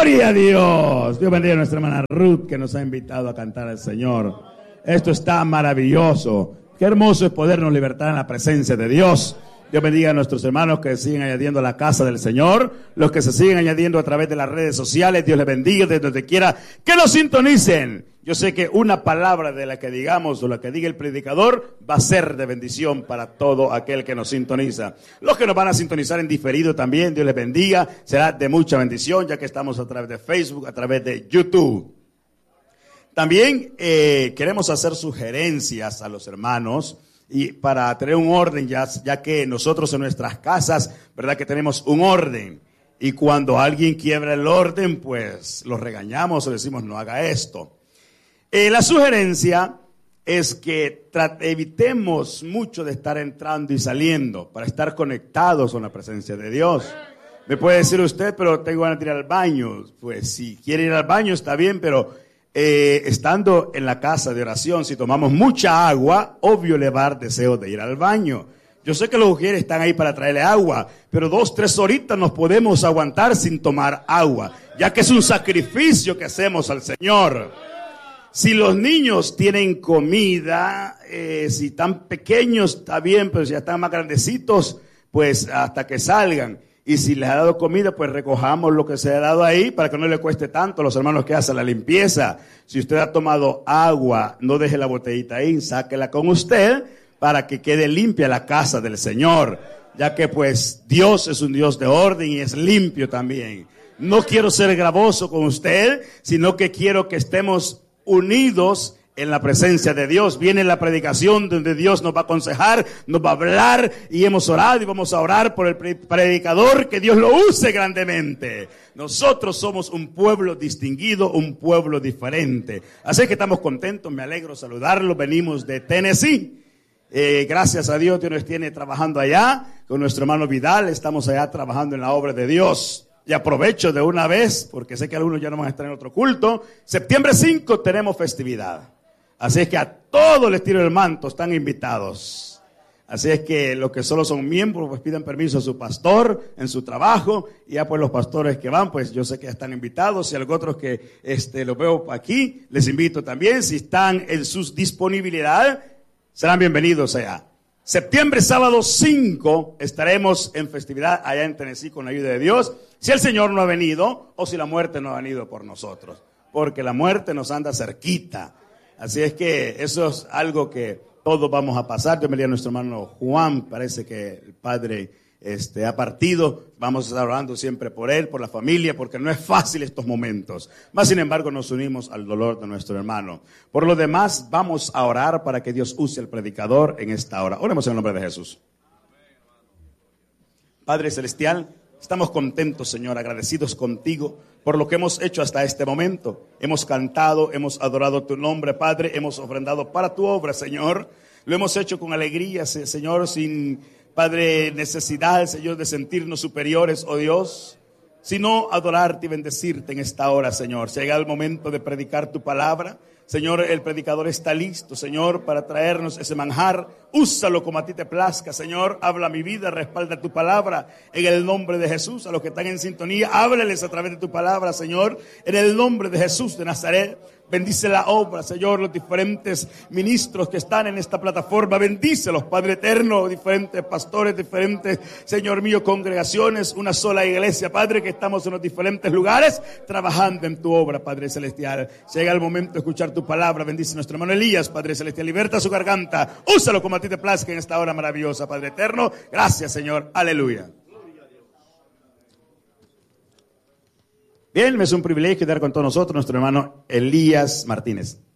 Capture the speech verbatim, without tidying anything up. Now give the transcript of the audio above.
Gloria a Dios. Dios bendiga a nuestra hermana Ruth, que nos ha invitado a cantar al Señor. Esto está maravilloso. Qué hermoso es podernos libertar en la presencia de Dios. Dios bendiga a nuestros hermanos que siguen añadiendo a la casa del Señor, los que se siguen añadiendo a través de las redes sociales. Dios les bendiga desde donde quiera que nos sintonicen. Yo sé que una palabra de la que digamos o la que diga el predicador va a ser de bendición para todo aquel que nos sintoniza. Los que nos van a sintonizar en diferido también, Dios les bendiga, será de mucha bendición, ya que estamos a través de Facebook, a través de YouTube. También eh, queremos hacer sugerencias a los hermanos y para tener un orden, ya, ya que nosotros en nuestras casas, verdad que tenemos un orden. Y cuando alguien quiebra el orden, pues los regañamos o decimos no haga esto. Eh, la sugerencia es que evitemos mucho de estar entrando y saliendo para estar conectados con la presencia de Dios. Me puede decir usted, pero tengo ganas de ir al baño. Pues si quiere ir al baño está bien, pero eh, estando en la casa de oración, si tomamos mucha agua, obvio le va a dar deseo de ir al baño. Yo sé que los mujeres están ahí para traerle agua, pero dos, tres horitas nos podemos aguantar sin tomar agua, ya que es un sacrificio que hacemos al Señor. Si los niños tienen comida, eh, si están pequeños está bien, pero si ya están más grandecitos, pues hasta que salgan. Y si les ha dado comida, pues recojamos lo que se ha dado ahí para que no le cueste tanto a los hermanos que hacen la limpieza. Si usted ha tomado agua, no deje la botellita ahí, sáquela con usted para que quede limpia la casa del Señor. Ya que pues Dios es un Dios de orden y es limpio también. No quiero ser gravoso con usted, sino que quiero que estemos unidos en la presencia de Dios. Viene la predicación donde Dios nos va a aconsejar, nos va a hablar y hemos orado y vamos a orar por el predicador, que Dios lo use grandemente. Nosotros somos un pueblo distinguido, un pueblo diferente. Así que estamos contentos, me alegro saludarlo. Venimos de Tennessee. Eh, gracias a Dios, Dios nos tiene trabajando allá con nuestro hermano Vidal. Estamos allá trabajando en la obra de Dios. Y aprovecho de una vez, porque sé que algunos ya no van a estar en otro culto. Septiembre cinco tenemos festividad. Así es que a todos les tiro el manto, están invitados. Así es que los que solo son miembros, pues pidan permiso a su pastor en su trabajo. Y ya pues los pastores que van, pues yo sé que están invitados. Y a los otros que este, los veo aquí, les invito también. Si están en sus disponibilidad, serán bienvenidos allá. Septiembre, sábado cinco, estaremos en festividad allá en Tennessee con la ayuda de Dios. Si el Señor no ha venido o si la muerte no ha venido por nosotros. Porque la muerte nos anda cerquita. Así es que eso es algo que todos vamos a pasar. Yo me leí a nuestro hermano Juan, parece que el padre este, ha partido. Vamos a estar orando siempre por él, por la familia, porque no es fácil estos momentos. Más sin embargo nos unimos al dolor de nuestro hermano. Por lo demás vamos a orar para que Dios use al predicador en esta hora. Oremos en el nombre de Jesús. Padre Celestial, estamos contentos, Señor, agradecidos contigo por lo que hemos hecho hasta este momento. Hemos cantado, hemos adorado tu nombre, Padre, hemos ofrendado para tu obra, Señor. Lo hemos hecho con alegría, Señor, sin, Padre, necesidad, Señor, de sentirnos superiores, oh Dios, sino adorarte y bendecirte en esta hora, Señor. Si llega el momento de predicar tu palabra, Señor, el predicador está listo, Señor, para traernos ese manjar. Úsalo como a ti te plazca, Señor. Habla mi vida, respalda tu palabra en el nombre de Jesús. A los que están en sintonía, háblales a través de tu palabra, Señor, en el nombre de Jesús de Nazaret. Bendice la obra, Señor, los diferentes ministros que están en esta plataforma. Bendícelos, Padre eterno, diferentes pastores, diferentes, Señor mío, congregaciones, una sola iglesia, Padre, que estamos en los diferentes lugares trabajando en tu obra, Padre celestial. Llega el momento de escuchar tu palabra. Bendice a nuestro hermano Elías, Padre celestial. Liberta su garganta. Úsalo como a ti te plazca en esta hora maravillosa, Padre eterno. Gracias, Señor. Aleluya. Bien, me es un privilegio estar con todos nosotros, nuestro hermano Elías Martínez.